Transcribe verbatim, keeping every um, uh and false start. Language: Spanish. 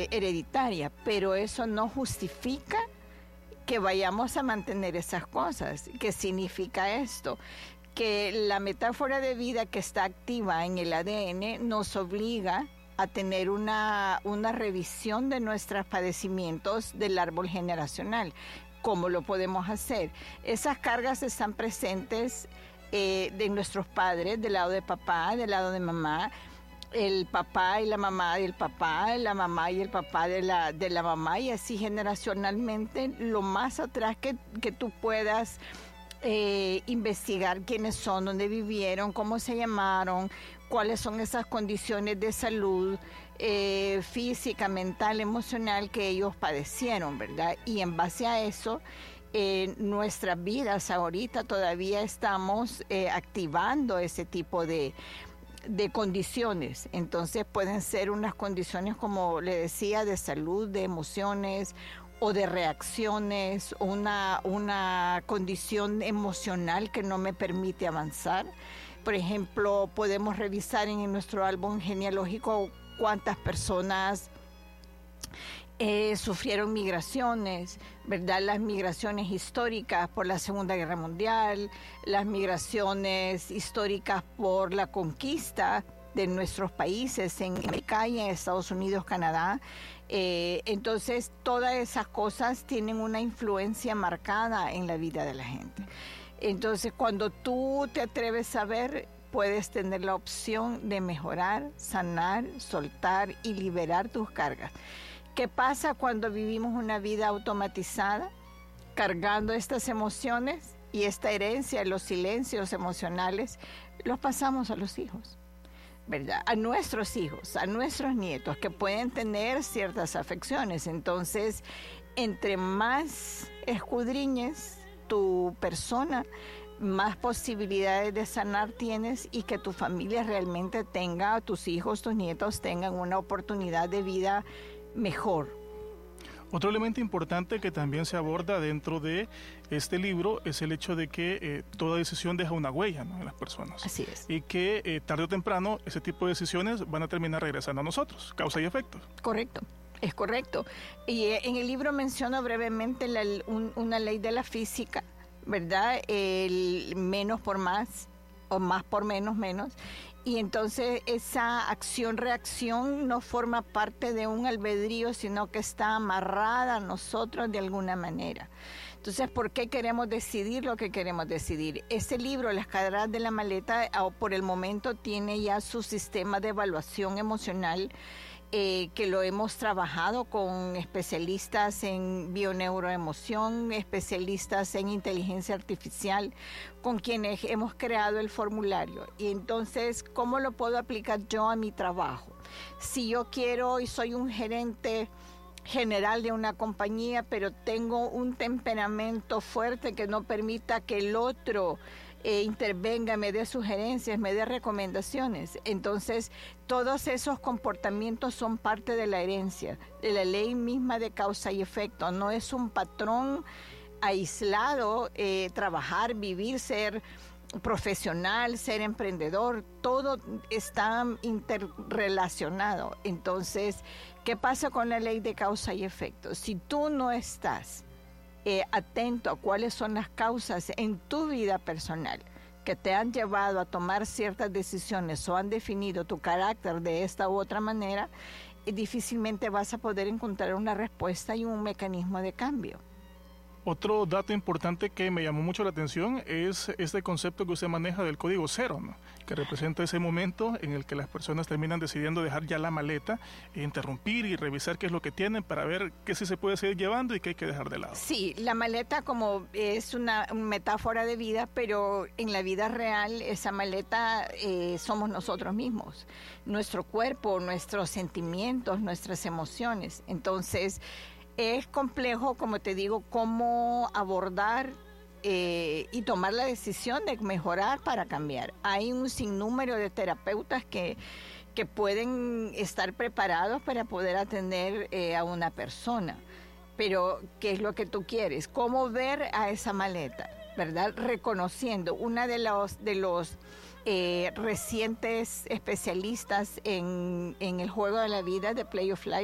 eh, hereditaria, pero eso no justifica que vayamos a mantener esas cosas. ¿Qué significa esto? Que la metáfora de vida que está activa en el A D N nos obliga a tener una, una revisión de nuestros padecimientos del árbol generacional. ¿Cómo lo podemos hacer? Esas cargas están presentes eh, de nuestros padres, del lado de papá, del lado de mamá, el papá y la mamá del papá, la mamá y el papá de la, de la mamá, y así generacionalmente, lo más atrás que, que tú puedas eh, investigar quiénes son, dónde vivieron, cómo se llamaron, cuáles son esas condiciones de salud eh, física, mental, emocional que ellos padecieron, ¿verdad? Y en base a eso, en eh, nuestras vidas ahorita todavía estamos eh, activando ese tipo de de condiciones. Entonces pueden ser unas condiciones, como le decía, de salud, de emociones o de reacciones, una, una condición emocional que no me permite avanzar. Por ejemplo, podemos revisar en nuestro álbum genealógico cuántas personas Eh, sufrieron migraciones, ¿verdad? Las migraciones históricas por la Segunda Guerra Mundial, las migraciones históricas por la conquista de nuestros países en América y en Estados Unidos, Canadá. Eh, entonces, todas esas cosas tienen una influencia marcada en la vida de la gente. Entonces, cuando tú te atreves a ver, puedes tener la opción de mejorar, sanar, soltar y liberar tus cargas. ¿Qué pasa cuando vivimos una vida automatizada, cargando estas emociones y esta herencia, los silencios emocionales, los pasamos a los hijos, ¿verdad? A nuestros hijos, a nuestros nietos, que pueden tener ciertas afecciones? Entonces, entre más escudriñes tu persona, más posibilidades de sanar tienes y que tu familia realmente tenga, tus hijos, tus nietos tengan una oportunidad de vida mejor. Otro elemento importante que también se aborda dentro de este libro es el hecho de que eh, toda decisión deja una huella, ¿no?, en las personas. Así es. Y que eh, tarde o temprano ese tipo de decisiones van a terminar regresando a nosotros, causa y efecto. Correcto, es correcto. Y eh, en el libro menciono brevemente la, un, una ley de la física, ¿verdad? El menos por más o más por menos menos. Y entonces esa acción-reacción no forma parte de un albedrío, sino que está amarrada a nosotros de alguna manera. Entonces, ¿por qué queremos decidir lo que queremos decidir? Este libro, Las caderas de la maleta, por el momento tiene ya su sistema de evaluación emocional, Eh, que lo hemos trabajado con especialistas en bioneuroemoción, especialistas en inteligencia artificial, con quienes hemos creado el formulario. Y entonces, ¿cómo lo puedo aplicar yo a mi trabajo? Si yo quiero y soy un gerente general de una compañía, pero tengo un temperamento fuerte que no permita que el otro eh, intervenga, me dé sugerencias, me dé recomendaciones. Entonces, todos esos comportamientos son parte de la herencia, de la ley misma de causa y efecto. No es un patrón aislado, eh, trabajar, vivir, ser profesional, ser emprendedor, todo está interrelacionado. Entonces, ¿qué pasa con la ley de causa y efecto? Si tú no estás eh, atento a cuáles son las causas en tu vida personal que te han llevado a tomar ciertas decisiones o han definido tu carácter de esta u otra manera, eh, difícilmente vas a poder encontrar una respuesta y un mecanismo de cambio. Otro dato importante que me llamó mucho la atención es este concepto que usted maneja del código cero, ¿no?, que representa ese momento en el que las personas terminan decidiendo dejar ya la maleta, e interrumpir y revisar qué es lo que tienen para ver qué sí se puede seguir llevando y qué hay que dejar de lado. Sí, la maleta como es una metáfora de vida, pero en la vida real esa maleta eh, somos nosotros mismos, nuestro cuerpo, nuestros sentimientos, nuestras emociones. Entonces, es complejo, como te digo, cómo abordar eh, y tomar la decisión de mejorar para cambiar. Hay un sinnúmero de terapeutas que, que pueden estar preparados para poder atender eh, a una persona. Pero, ¿qué es lo que tú quieres? ¿Cómo ver a esa maleta? ¿Verdad? Reconociendo. Una de los, de los eh, recientes especialistas en, en el juego de la vida, de Play of Life,